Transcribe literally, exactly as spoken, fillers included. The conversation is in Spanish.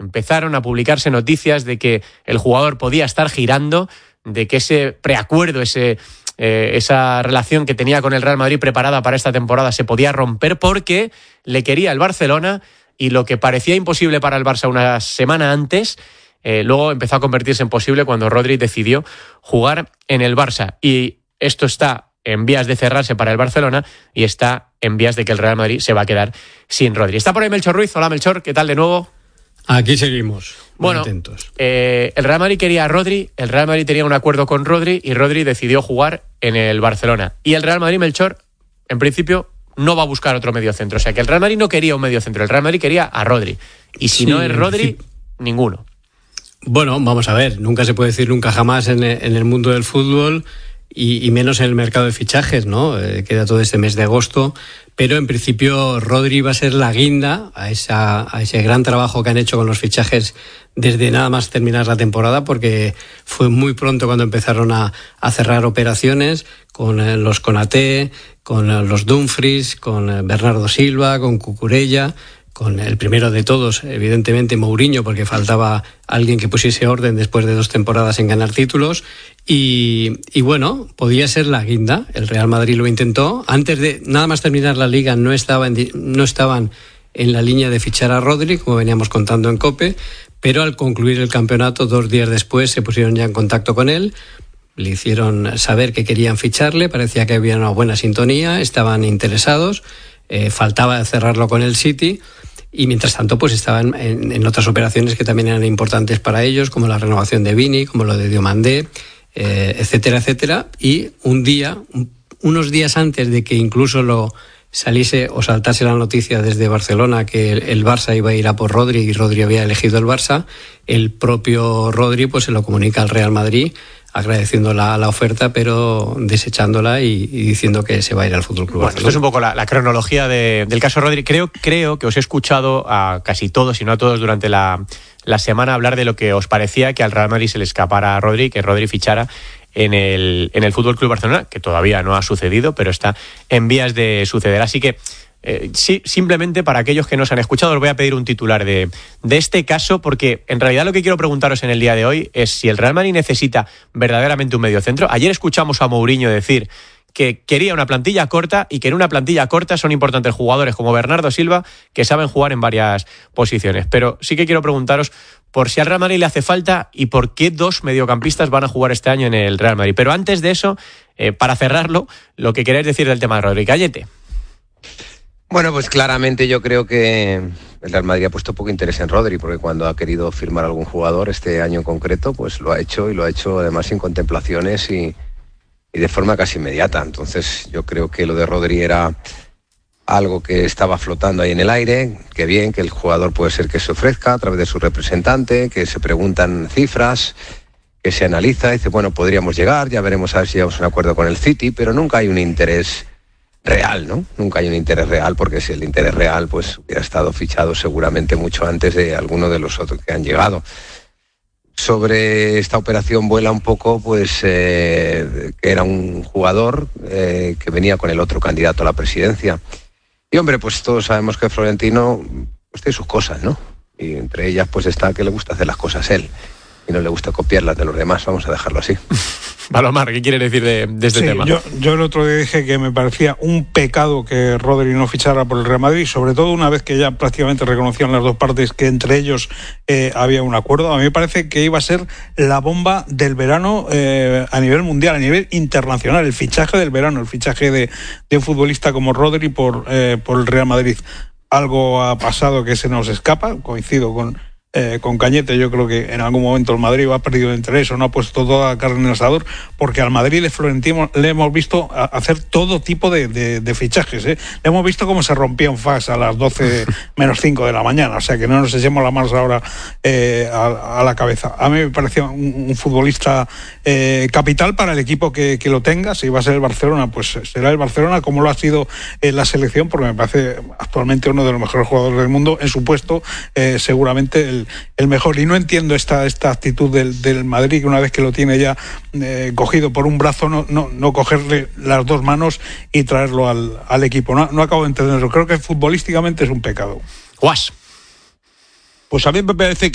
empezaron a publicarse noticias de que el jugador podía estar girando, de que ese preacuerdo, ese, eh, esa relación que tenía con el Real Madrid preparada para esta temporada se podía romper porque le quería el Barcelona, y lo que parecía imposible para el Barça una semana antes, eh, luego empezó a convertirse en posible cuando Rodri decidió jugar en el Barça. Y esto está en vías de cerrarse para el Barcelona y está en vías de que el Real Madrid se va a quedar sin Rodri. Está por ahí Melchor Ruiz. Hola Melchor, ¿qué tal de nuevo? Aquí seguimos. Bueno, eh, el Real Madrid quería a Rodri, el Real Madrid tenía un acuerdo con Rodri y Rodri decidió jugar en el Barcelona. Y el Real Madrid, Melchor, en principio no va a buscar otro mediocentro. O sea que el Real Madrid no quería un mediocentro, el Real Madrid quería a Rodri. Y si sí, no es Rodri, sí. ninguno. Bueno, vamos a ver, nunca se puede decir nunca jamás en el, en el mundo del fútbol y, y menos en el mercado de fichajes, ¿no? Eh, queda todo este mes de agosto, pero en principio Rodri va a ser la guinda a, esa, a ese gran trabajo que han hecho con los fichajes desde nada más terminar la temporada, porque fue muy pronto cuando empezaron a, a cerrar operaciones con eh, los Konaté, con eh, los Dumfries, con eh, Bernardo Silva, con Cucurella, con el primero de todos, evidentemente, Mourinho, porque faltaba alguien que pusiese orden después de dos temporadas en ganar títulos. Y, y bueno, podía ser la guinda. El Real Madrid lo intentó. Antes de nada más terminar la Liga no estaban, no estaban en la línea de fichar a Rodri, como veníamos contando en COPE, pero al concluir el campeonato, dos días después, se pusieron ya en contacto con él. Le hicieron saber que querían ficharle, parecía que había una buena sintonía, estaban interesados. Eh, faltaba cerrarlo con el City y mientras tanto pues estaban en, en otras operaciones que también eran importantes para ellos, como la renovación de Vini, como lo de Diomandé, eh, etcétera, etcétera. Y un día, un, unos días antes de que incluso lo saliese o saltase la noticia desde Barcelona que el, el Barça iba a ir a por Rodri y Rodri había elegido el Barça, el propio Rodri pues se lo comunica al Real Madrid agradeciendo la, la oferta, pero desechándola y, y diciendo que se va a ir al F C Club Barcelona. Bueno, esto es un poco la, la cronología de, del caso Rodri. Creo, creo que os he escuchado a casi todos, si no a todos, durante la, la semana hablar de lo que os parecía que al Real Madrid se le escapara a Rodri, que Rodri fichara en el, en el F C Club Barcelona, que todavía no ha sucedido, pero está en vías de suceder. Así que Eh, sí, simplemente para aquellos que nos han escuchado os voy a pedir un titular de, de este caso, porque en realidad lo que quiero preguntaros en el día de hoy es si el Real Madrid necesita verdaderamente un mediocentro. Ayer escuchamos a Mourinho decir que quería una plantilla corta y que en una plantilla corta son importantes jugadores como Bernardo Silva que saben jugar en varias posiciones. Pero sí que quiero preguntaros por si al Real Madrid le hace falta y por qué dos mediocampistas van a jugar este año en el Real Madrid. Pero antes de eso, eh, para cerrarlo, lo que queréis decir del tema de Rodri. Cayete. Bueno, pues claramente yo creo que el Real Madrid ha puesto poco interés en Rodri, porque cuando ha querido firmar algún jugador este año en concreto, pues lo ha hecho y lo ha hecho además sin contemplaciones y, y de forma casi inmediata. Entonces yo creo que lo de Rodri era algo que estaba flotando ahí en el aire, que bien, que el jugador puede ser que se ofrezca a través de su representante, que se preguntan cifras, que se analiza, dice, bueno, podríamos llegar, ya veremos a ver si llegamos a un acuerdo con el City, pero nunca hay un interés real, ¿no? Nunca hay un interés real, porque si el interés real pues hubiera estado fichado seguramente mucho antes de alguno de los otros que han llegado. Sobre esta operación vuela un poco pues eh, que era un jugador eh, que venía con el otro candidato a la presidencia. Y hombre, pues todos sabemos que Florentino pues tiene sus cosas, ¿no? Y entre ellas pues está que le gusta hacer las cosas él y no le gusta copiarlas de los demás, vamos a dejarlo así. Palomar, ¿qué quieres decir de, de este sí, tema? Yo, yo el otro día dije que me parecía un pecado que Rodri no fichara por el Real Madrid, sobre todo una vez que ya prácticamente reconocían las dos partes que entre ellos eh, había un acuerdo. A mí me parece que iba a ser la bomba del verano eh, a nivel mundial, a nivel internacional, el fichaje del verano, el fichaje de, de un futbolista como Rodri por, eh, por el Real Madrid. Algo ha pasado que se nos escapa, coincido con... Eh, con Cañete. Yo creo que en algún momento el Madrid ha perdido el interés o no ha puesto toda la carne en el asador, porque al Madrid de Florentino le hemos visto hacer todo tipo de, de, de fichajes, ¿eh? Le hemos visto cómo se rompía un fax a las doce menos cinco de la mañana, o sea que no nos echemos la manos ahora eh, a, a la cabeza. A mí me parecía un, un futbolista eh, capital para el equipo que, que lo tenga. Si va a ser el Barcelona, pues será el Barcelona, como lo ha sido en la selección, porque me parece actualmente uno de los mejores jugadores del mundo, en su puesto eh, seguramente el el mejor. Y no entiendo esta esta actitud del, del Madrid, que una vez que lo tiene ya eh, cogido por un brazo, no, no, no cogerle las dos manos y traerlo al, al equipo. No, no acabo de entenderlo. Creo que futbolísticamente es un pecado. Guas. Pues a mí me parece que